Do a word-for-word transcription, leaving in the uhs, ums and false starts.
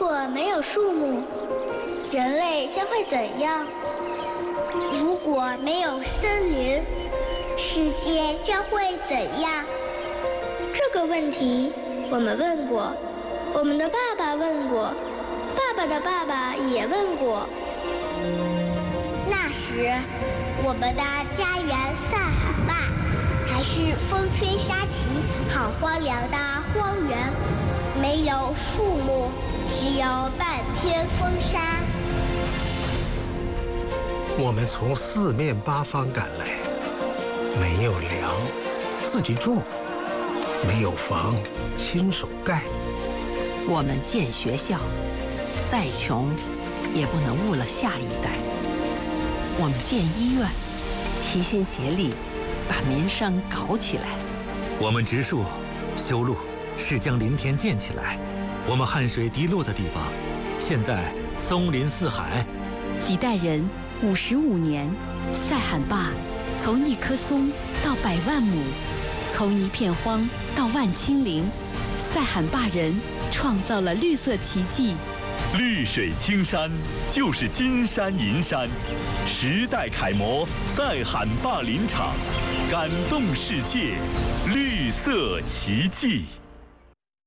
果没有树木，人类将会怎样？如果没有森林，世界将会怎样？这个问题我们问过，我们的爸爸问过，爸爸的爸爸也问过。那时，我们的家园塞罕坝还是风吹沙起、好荒凉的荒原，没有树木，只有漫天风沙。 我们从四面八方赶来，没有粮，自己种；没有房，亲手盖。 我们建学校，再穷也不能误了下一代。我们建医院，齐心协力把民生搞起来。 我们植树、修路，是将林田建起来。我们汗水滴落的地方，现在松林四海。 几代人，五十五年，塞罕坝从一棵松到百万亩，从一片荒到万顷林，塞罕坝人创造了绿色奇迹。 绿水青山就是金山银山，时代楷模塞罕坝林场，感动世界，绿色奇迹。